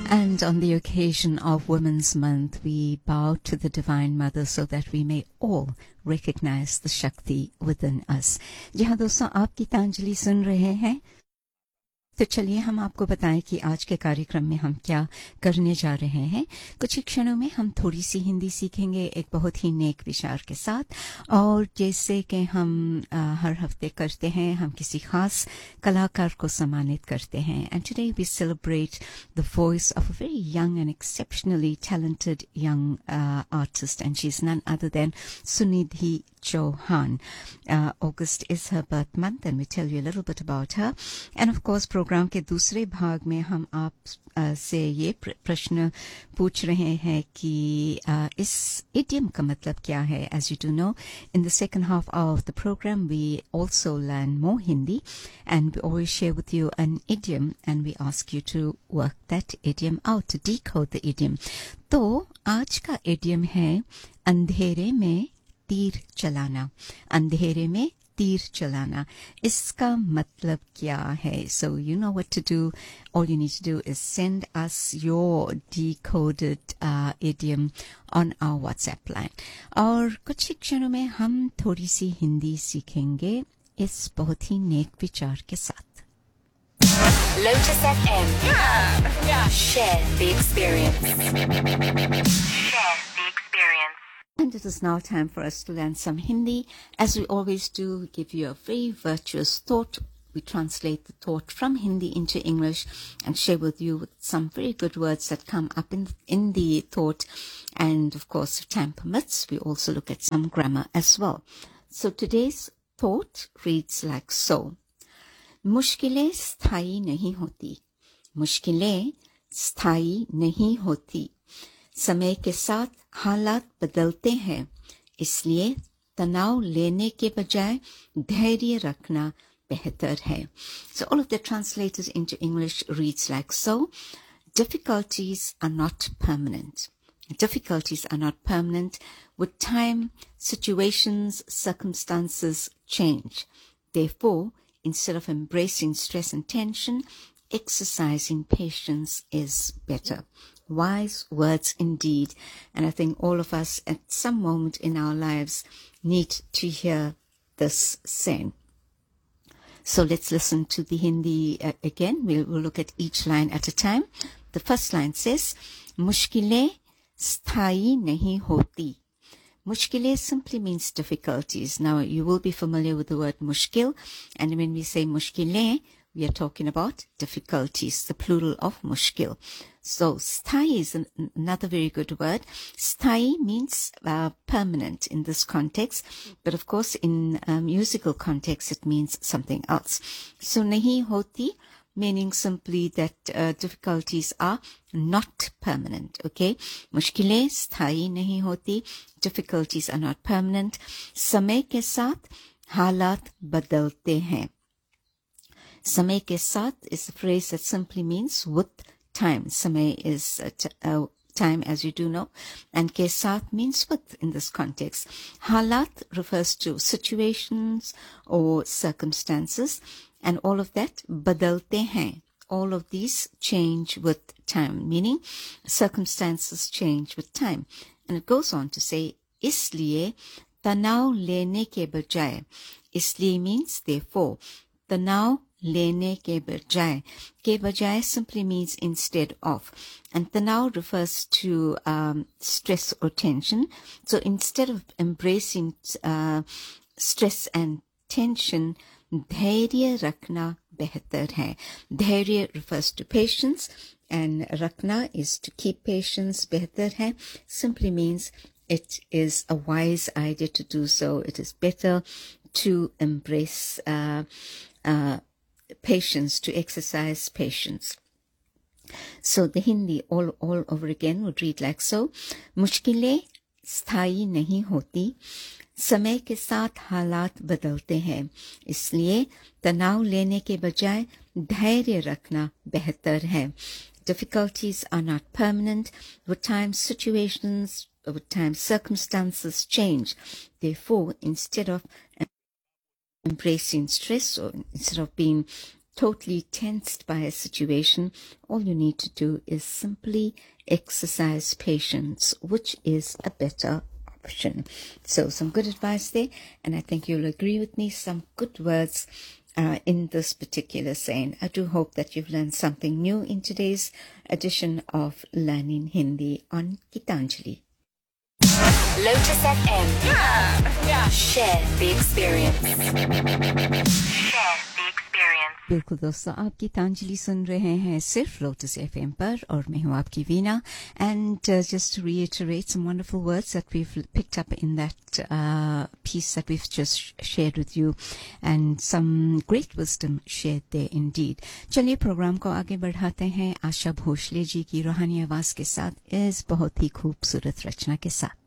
And on the occasion of Women's Month, we bow to the Divine Mother so that we may all recognize the Shakti within us. जी हाँ दोस्तों, आप गीतांजलि सुन रहे हैं। तो चलिए हम आपको बताएं कि आज के कार्यक्रम में हम क्या करने जा रहे हैं। कुछ ही क्षणों में हम थोड़ी सी हिंदी सीखेंगे एक बहुत ही नेक विचार के साथ, और जैसे कि हम हर हफ्ते करते हैं, हम किसी खास कलाकार को सम्मानित करते हैं। And today we celebrate the voice of a very young and exceptionally talented young artist, and she's none other than Sunidhi Chauhan. August is her birth month, and we tell you a little bit about her. And of course, programme के दूसरे भाग में हम आप से ये प्रश्न पूछ रहे हैं कि इस इडियम का मतलब क्या है। As you do know, in the second half of the program, we also learn more Hindi, and we always share with you an idiom, and we ask you to work that idiom out, to decode the idiom. तो आज का idiom है अंधेरे में तीर चलाना। अंधेरे में तीर चलाना, इसका मतलब क्या है? So you know what to do. All you need to do is send us your decoded idiom on our WhatsApp line. और कुछ ही क्षणों में हम थोड़ी सी हिंदी सीखेंगे इस बहुत ही नेक विचार के साथ। Lotus FM. Yeah. Share the experience. Share the experience. And it is now time for us to learn some Hindi. As we always do, we give you a very virtuous thought. We translate the thought from Hindi into English and share with you some very good words that come up in the thought. And of course, if time permits, we also look at some grammar as well. So today's thought reads like so. मुश्किलें स्थायी नहीं होती। मुश्किलें स्थायी नहीं होती। समय के साथ हालात बदलते हैं, इसलिए तनाव लेने के बजाय धैर्य रखना बेहतर है। So all of the translated into English reads like so. Difficulties are not permanent. Difficulties are not permanent. With time, situations, circumstances change. Therefore, instead of embracing stress and tension, exercising patience is better. Wise words indeed. And I think all of us at some moment in our lives need to hear this saying. So let's listen to the Hindi again. We'll look at each line at a time. The first line says, मुश्किलें स्थायी नहीं होती. Mushkile simply means difficulties. Now, you will be familiar with the word mushkil, and when we say mushkile, we are talking about difficulties, the plural of mushkil. So, sthai is another very good word. Sthai means permanent in this context, but of course, in musical context, it means something else. So, nahi hoti, meaning simply that difficulties are not permanent, okay? मुश्किलें स्थायी नहीं होती, difficulties are not permanent. समय के साथ हालात बदलते हैं. समय के साथ is a phrase that simply means with time. समय is time, as you do know, and के साथ means with in this context. हालात refers to situations or circumstances, and all of that बदलते हैं. All of these change with time, meaning circumstances change with time. And it goes on to say, इसलिए तनाव लेने के बजाय. इसलिए means therefore. तनाव लेने के बजाय. के बजाय simply means instead of. And तनाव refers to stress or tension. So instead of embracing stress and tension, धैर्य रखना बेहतर है. धैर्य refers to patience, and रखना is to keep patience. बेहतर है simply means it is a wise idea to do so. It is better to embrace patience, to exercise patience. So the Hindi all over again would read like so. मुश्किलें स्थायी नहीं होती. समय के साथ हालात बदलते हैं, इसलिए तनाव लेने के बजाय धैर्य रखना बेहतर है. Difficulties are not permanent. With time, situations, with time, circumstances change. Therefore, instead of embracing stress, or instead of being totally tensed by a situation, all you need to do is simply exercise patience, which is a better option. So some good advice there, and I think you'll agree with me, some good words in this particular saying. I do hope that you've learned something new in today's edition of Learning Hindi on Gitanjali. Lotus FM. Yeah. Share the experience. Share the experience. बिल्कुल दोस्तों, आप गीतांजलि सुन रहे हैं सिर्फ lotus FM पर और मैं हूं आपकी Veena. And just to reiterate some wonderful words that we've picked up in that piece that we've just shared with you, and some great wisdom shared there indeed. चलिए प्रोग्राम को आगे बढ़ाते हैं आशा भोसले जी की रूहानी आवाज के साथ इस बहुत ही खूबसूरत रचना के साथ.